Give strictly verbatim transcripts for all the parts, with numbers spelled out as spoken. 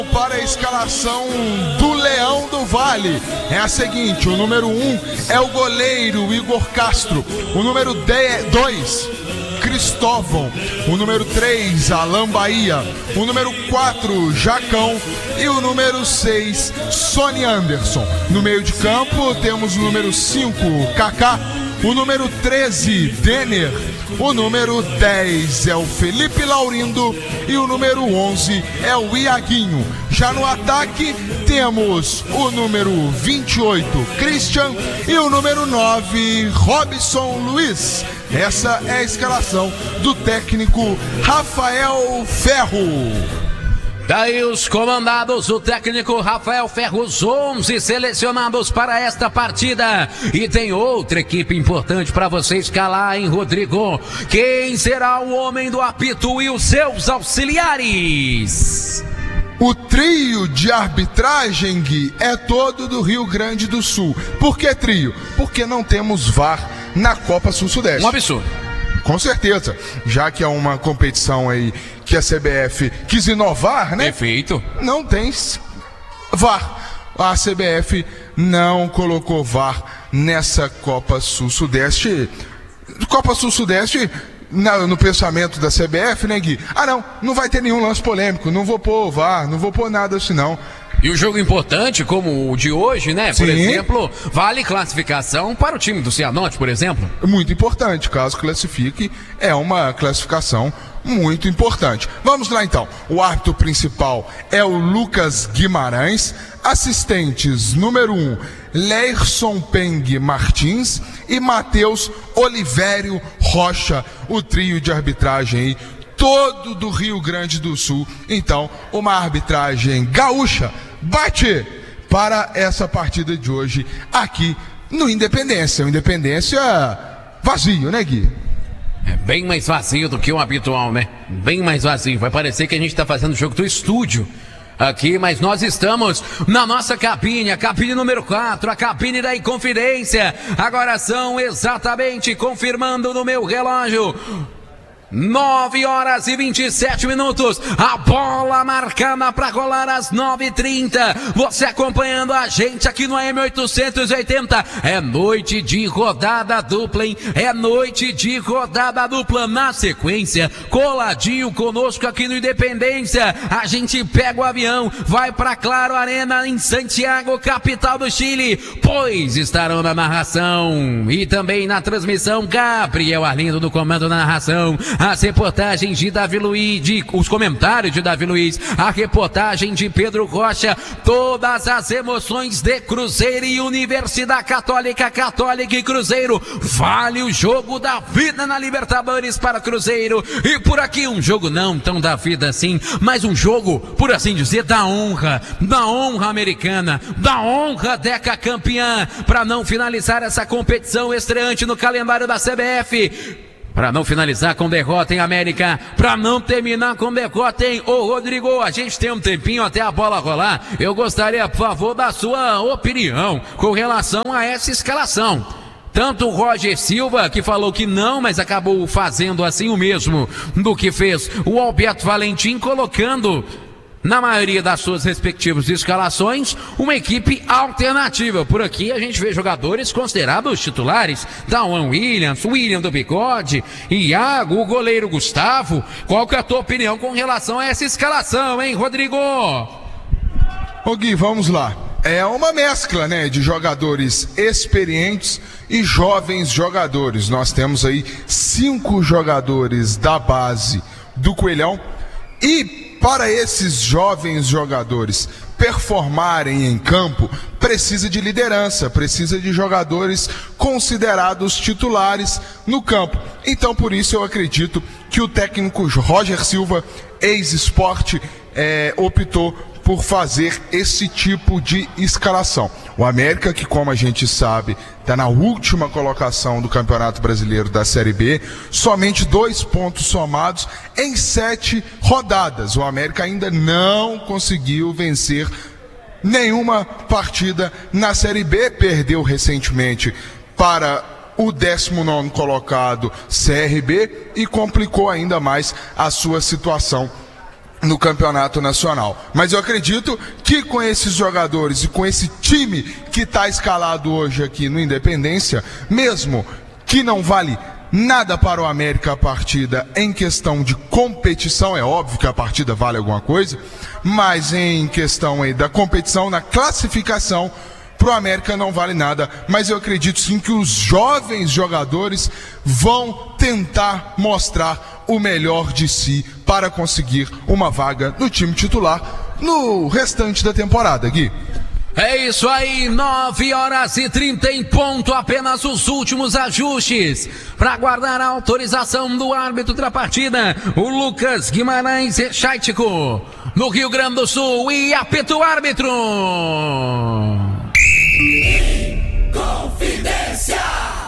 Para a escalação do Leão do Vale é a seguinte: o número um é o goleiro Igor Castro, o número dois, Cristóvão, o número três, Alan Bahia, o número quatro, Jacão e o número seis, Sony Anderson. No meio de campo temos o número cinco, Kaká, o número treze, Denner, o número dez é o Felipe Laurindo e o número onze é o Iaguinho. Já no ataque temos o número vinte e oito, Christian, e o número nove, Robson Luiz. Essa é a escalação do técnico Rafael Ferro. Daí os comandados, o técnico Rafael Ferro, os onze selecionados para esta partida. E tem outra equipe importante para você escalar, hein, Rodrigo? Quem será o homem do apito e os seus auxiliares? O trio de arbitragem, Gui, é todo do Rio Grande do Sul. Por que trio? Porque não temos V A R na Copa Sul-Sudeste. Um absurdo. Com certeza, já que é uma competição aí que a C B F quis inovar, né? Perfeito. Não tem V A R. A C B F não colocou V A R nessa Copa Sul-Sudeste. Copa Sul-Sudeste, no pensamento da C B F, né, Gui? Ah, não, não vai ter nenhum lance polêmico, não vou pôr V A R, não vou pôr nada assim, não. E o jogo importante, como o de hoje, né? Por Sim. exemplo, vale classificação para o time do Cianorte, por exemplo? Muito importante, caso classifique, é uma classificação muito importante. Vamos lá então, o árbitro principal é o Lucas Guimarães, assistentes número um, Leirson Peng Martins e Matheus Olivério Rocha, o trio de arbitragem aí, todo do Rio Grande do Sul. Então, uma arbitragem gaúcha bate para essa partida de hoje aqui no Independência. O Independência vazio, né, Gui? É bem mais vazio do que o habitual, né? Bem mais vazio. Vai parecer que a gente está fazendo o jogo do estúdio aqui, mas nós estamos na nossa cabine, a cabine número quatro, a cabine da Inconfidência. Agora são exatamente, confirmando no meu relógio, nove horas e vinte e sete minutos, a bola marcada para rolar às nove e trinta, você acompanhando a gente aqui no A M oitocentos e oitenta, é noite de rodada dupla, hein? É noite de rodada dupla. Na sequência, coladinho conosco aqui no Independência, a gente pega o avião, vai para Claro Arena em Santiago, capital do Chile, pois estarão na narração e também na transmissão Gabriel Arlindo no comando da narração, as reportagens de Davi Luiz, de, os comentários de Davi Luiz, a reportagem de Pedro Rocha, todas as emoções de Cruzeiro e Universidade Católica, Católica e Cruzeiro. Vale o jogo da vida na Libertadores para Cruzeiro, e por aqui um jogo não tão da vida assim, mas um jogo, por assim dizer, da honra, da honra americana, da honra Deca campeã, para não finalizar essa competição estreante no calendário da C B F. Para não finalizar com derrota em América, para não terminar com derrota em Ô Rodrigo, a gente tem um tempinho até a bola rolar. Eu gostaria, por favor, da sua opinião com relação a essa escalação. Tanto o Roger Silva, que falou que não, mas acabou fazendo assim o mesmo do que fez o Alberto Valentim, colocando na maioria das suas respectivas escalações, uma equipe alternativa. Por aqui a gente vê jogadores considerados titulares, Dawan Williams, William do Bigode, Iago, o goleiro Gustavo. Qual que é a tua opinião com relação a essa escalação, hein, Rodrigo? Ô Gui, vamos lá. É uma mescla, né, de jogadores experientes e jovens jogadores. Nós temos aí cinco jogadores da base do Coelhão e para esses jovens jogadores performarem em campo, precisa de liderança, precisa de jogadores considerados titulares no campo. Então, por isso, eu acredito que o técnico Roger Silva, ex-Sport, é, optou por fazer esse tipo de escalação. O América, que como a gente sabe, está na última colocação do Campeonato Brasileiro da Série B, somente dois pontos somados em sete rodadas. O América ainda não conseguiu vencer nenhuma partida na Série B, perdeu recentemente para o décimo nono colocado C R B e complicou ainda mais a sua situação no campeonato nacional. Mas eu acredito que com esses jogadores e com esse time que está escalado hoje aqui no Independência, mesmo que não vale nada para o América a partida em questão de competição, é óbvio que a partida vale alguma coisa, mas em questão aí da competição, na classificação, pro América não vale nada, mas eu acredito sim que os jovens jogadores vão tentar mostrar o melhor de si para conseguir uma vaga no time titular no restante da temporada, Gui. É isso aí, nove horas e trinta em ponto, apenas os últimos ajustes para aguardar a autorização do árbitro da partida, o Lucas Guimarães Chaitico, no Rio Grande do Sul, e apita o árbitro. Confidência!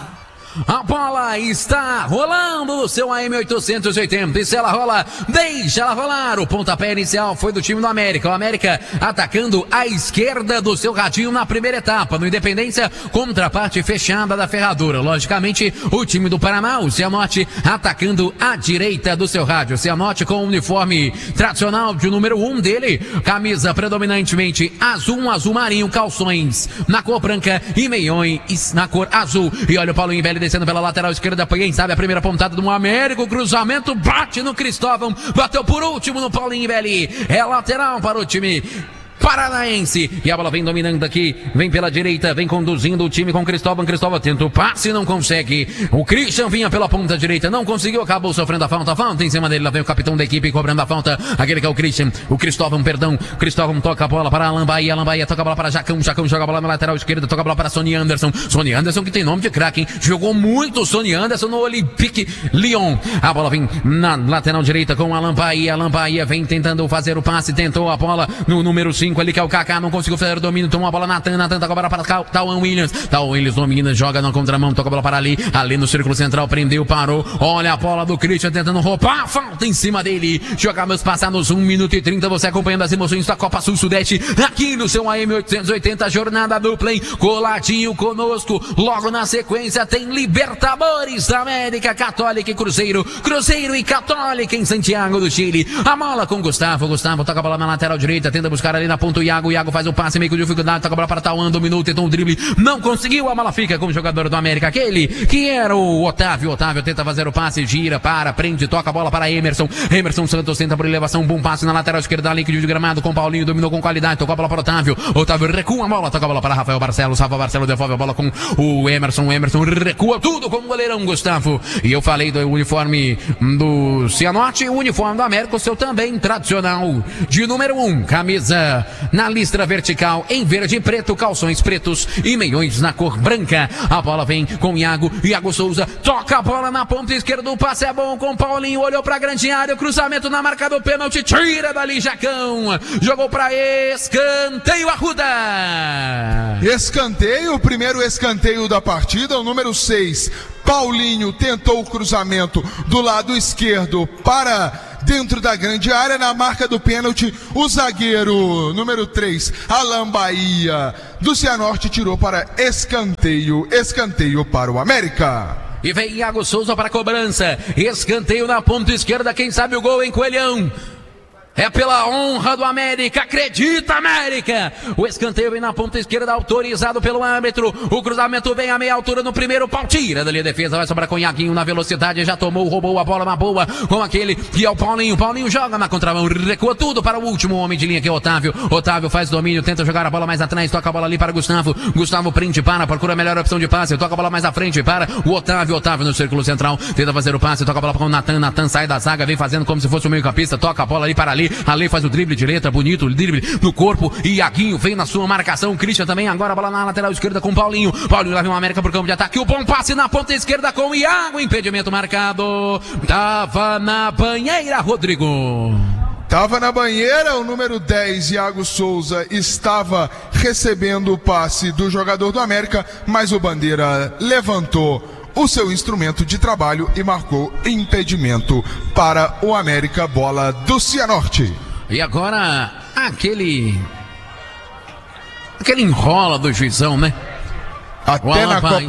A bola está rolando no seu A M oitocentos e oitenta, e se ela rola, deixa ela rolar. O pontapé inicial foi do time do América. O América atacando a esquerda do seu radinho na primeira etapa. No Independência, contra a parte fechada da ferradura. Logicamente, o time do Paraná, o Cianorte, atacando a direita do seu rádio. Cianorte com o uniforme tradicional de número um dele. Camisa predominantemente azul, um azul marinho, calções na cor branca e meiões na cor azul. E olha o Paulinho Velho descendo pela lateral esquerda, quem sabe a primeira pontada do América, o cruzamento bate no Cristóvão, bateu por último no Paulinho Velli, é lateral para o time paranaense, e a bola vem dominando aqui, vem pela direita, vem conduzindo o time com Cristóvão. Cristóvão tenta o passe, não consegue. O Christian vinha pela ponta direita, não conseguiu, acabou sofrendo a falta. A falta em cima dele, lá vem o capitão da equipe cobrando a falta, aquele que é o Christian, o Cristóvão, perdão. Cristóvão toca a bola para Alan Bahia, Alan Bahia toca a bola para Jacão, Jacão joga a bola na lateral esquerda, toca a bola para Sony Anderson, Sony Anderson que tem nome de craque, hein? Jogou muito o Sony Anderson no Olympique Lyon. A bola vem na lateral direita com Alan Bahia, Alan Bahia vem tentando fazer o passe, tentou a bola no número cinco ali, que é o Kaká, não conseguiu fazer o domínio, tomou a bola Natan, Natan toca a bola para Tawan Williams, Tawan Williams domina, joga na contramão, toca a bola para ali, ali no círculo central, prendeu, parou, olha a bola do Christian tentando roubar, falta em cima dele. Jogamos passados um minuto e trinta, você acompanhando as emoções da Copa Sul-Sudeste, aqui no seu A M oitocentos e oitenta, jornada dupla, hein? Coladinho conosco, logo na sequência tem Libertadores da América, Católica e Cruzeiro, Cruzeiro e Católica em Santiago do Chile. A bola com Gustavo, Gustavo toca a bola na lateral direita, tenta buscar ali na ponta o Iago, o Iago faz o passe, meio com dificuldade, toca a bola para Tawan, dominou, tentou um drible, não conseguiu, a bola fica com o jogador do América, aquele que era o Otávio. Otávio tenta fazer o passe, gira, para, prende, toca a bola para Emerson, Emerson Santos tenta por elevação, bom passe na lateral esquerda, link de gramado com Paulinho, dominou com qualidade, tocou a bola para Otávio, Otávio recua a bola, toca a bola para Rafael Barcelos, Rafael Barcelos devolve a bola com o Emerson, Emerson recua tudo com o goleirão Gustavo. E eu falei do uniforme do Cianorte, o uniforme do América, o seu também tradicional, de número um, camisa na listra vertical em verde e preto, calções pretos e meiões na cor branca. A bola vem com Iago, Iago Souza toca a bola na ponta esquerda, o passe é bom com Paulinho, olhou pra grande área, o cruzamento na marca do pênalti, tira dali Jacão, jogou pra escanteio, Arruda. Escanteio, o primeiro escanteio da partida, o número seis, Paulinho tentou o cruzamento do lado esquerdo para dentro da grande área, na marca do pênalti, o zagueiro número três, Alan Bahia, do Cianorte, tirou para escanteio, escanteio para o América. E vem Iago Souza para a cobrança, escanteio na ponta esquerda, quem sabe o gol, hein, Coelhão? É pela honra do América, acredita América! O escanteio vem na ponta esquerda, autorizado pelo árbitro. O cruzamento vem a meia altura no primeiro pau, tira dali a defesa, vai sobrar com Iaguinho na velocidade, já tomou, roubou a bola na boa com aquele que é o Paulinho. Paulinho joga na contramão, recua tudo para o último homem de linha, que é o Otávio. Otávio faz domínio, tenta jogar a bola mais atrás, toca a bola ali para Gustavo. Gustavo prende, para, procura a melhor opção de passe, toca a bola mais à frente para o Otávio. Otávio no círculo central, tenta fazer o passe, toca a bola para o Natan. Natan sai da zaga, vem fazendo como se fosse o meio campista, toca a bola ali para ali. Ali faz o drible de letra, bonito, o drible no corpo, e Iaguinho vem na sua marcação, Christian também, agora a bola na lateral esquerda com Paulinho, Paulinho leva o América pro campo de ataque, o bom passe na ponta esquerda com o Iago, impedimento marcado, tava na banheira, Rodrigo. Tava na banheira, o número dez, Iago Souza, estava recebendo o passe do jogador do América, mas o Bandeira levantou o seu instrumento de trabalho e marcou impedimento para o América, bola do Cianorte. E agora, aquele... aquele enrola do juizão, né? Até na, Copa,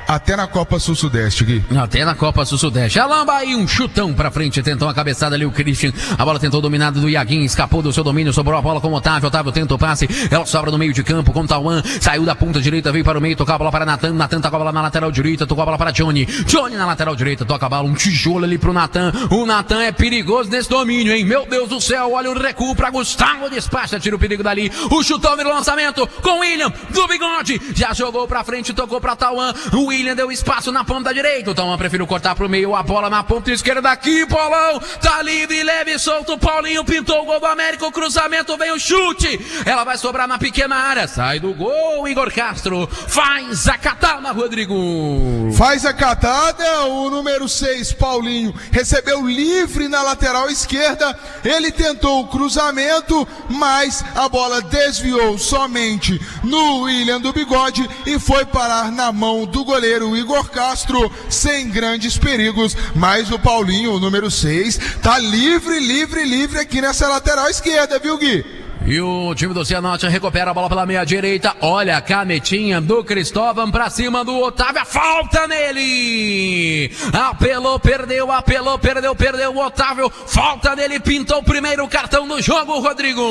Até na Copa Sul-Sudeste, Gui. Até na Copa Sul-Sudeste. A Lamba aí, um chutão pra frente, tentou a cabeçada ali o Christian. A bola tentou dominada do Iaguinho, escapou do seu domínio, sobrou a bola com o Otávio. Otávio tenta o passe, ela sobra no meio de campo com o Tauan. Saiu da ponta direita, veio para o meio, tocou a bola para Natan. Natan toca a bola na lateral direita, tocou a bola para Johnny. Johnny na lateral direita, toca a bola, um tijolo ali pro Natan. O Natan é perigoso nesse domínio, hein? Meu Deus do céu, olha o recuo pra Gustavo, despacha, tira o perigo dali. O chutão vira o lançamento com o William do Bigode. Já jogou pra frente, tocou pra Tauan. O William deu espaço na ponta direita. O Tauan preferiu cortar pro meio, a bola na ponta esquerda aqui, Paulão. Tá livre, leve e solto. Paulinho pintou o gol do América. O cruzamento vem o chute. Ela vai sobrar na pequena área. Sai do gol, Igor Castro. Faz a catada, Rodrigo. Faz a catada. O número seis, Paulinho, recebeu livre na lateral esquerda. Ele tentou o cruzamento, mas a bola desviou somente no William do Bigode e foi parar na mão do goleiro Igor Castro, sem grandes perigos. Mas o Paulinho, o número seis, tá livre, livre, livre aqui nessa lateral esquerda, viu, Gui? E o time do Cianorte recupera a bola pela meia direita. Olha a canetinha do Cristóvão pra cima do Otávio. A falta nele. Apelou, perdeu, apelou, perdeu, perdeu o Otávio. Falta nele, pintou o primeiro cartão do jogo, Rodrigo.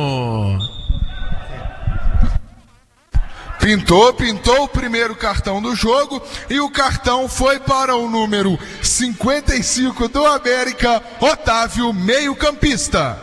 Pintou, pintou o primeiro cartão do jogo e o cartão foi para o número cinquenta e cinco do América, Otávio, meio-campista.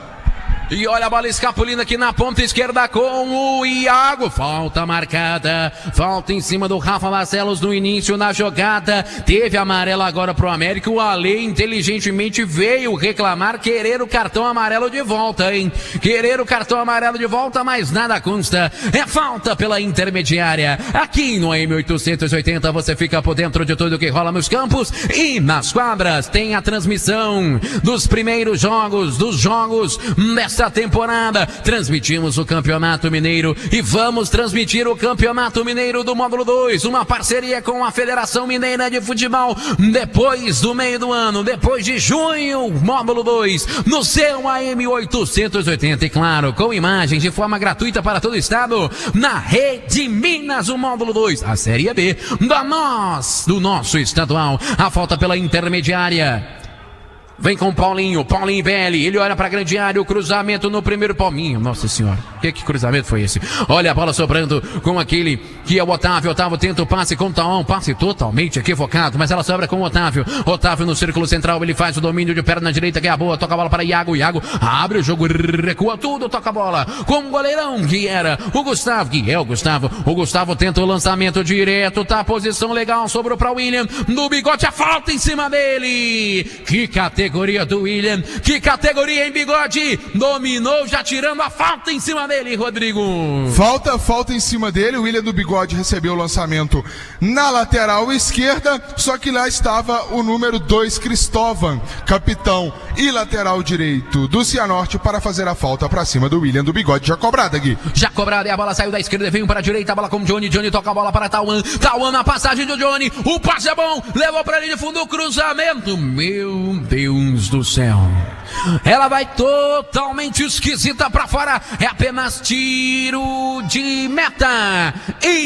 E olha a bola escapulindo aqui na ponta esquerda com o Iago. Falta marcada. Falta em cima do Rafa Barcelos no início na jogada. Teve amarelo agora pro América. O Ale inteligentemente veio reclamar, querer o cartão amarelo de volta, hein? Querer o cartão amarelo de volta, mas nada consta. É falta pela intermediária. Aqui no A M oitocentos e oitenta você fica por dentro de tudo que rola nos campos e nas quadras. Tem a transmissão dos primeiros jogos, dos jogos dessa temporada. Transmitimos o Campeonato Mineiro e vamos transmitir o Campeonato Mineiro do Módulo dois, uma parceria com a Federação Mineira de Futebol, depois do meio do ano, depois de junho, Módulo dois, no seu A M oitocentos e oitenta, e claro, com imagens de forma gratuita para todo o estado, na Rede Minas, o Módulo dois, a Série B da nós, do nosso estadual. A falta pela intermediária. Vem com o Paulinho, Paulinho Belli, ele olha para a grande área, o cruzamento no primeiro palminho, nossa senhora, que, que cruzamento foi esse? Olha a bola sobrando com aquele que é o Otávio, Otávio tenta o passe com o Tauan, passe totalmente equivocado, mas ela sobra com o Otávio, Otávio no círculo central, ele faz o domínio de perna direita, que é a boa, toca a bola para Iago, Iago abre o jogo, recua tudo, toca a bola com o goleirão que era o Gustavo, que é o Gustavo, o Gustavo tenta o lançamento direto, tá a posição legal, sobrou para o William, no Bigode, a falta em cima dele, que categoria Categoria do William, que categoria, em Bigode, dominou, já tirando a falta em cima dele, Rodrigo. Falta, falta em cima dele, o William do Bigode recebeu o lançamento na lateral esquerda, só que lá estava o número dois, Cristóvão, capitão e lateral direito do Cianorte, para fazer a falta para cima do William do Bigode. Já cobrada, Gui. Já cobrada, e a bola saiu da esquerda, veio para a direita, a bola com o Johnny, Johnny toca a bola para Tauan, Tauan na passagem do Johnny, o passe é bom, levou para a linha de fundo, o cruzamento, meu Deus do céu, ela vai totalmente esquisita para fora, é apenas tiro de meta. E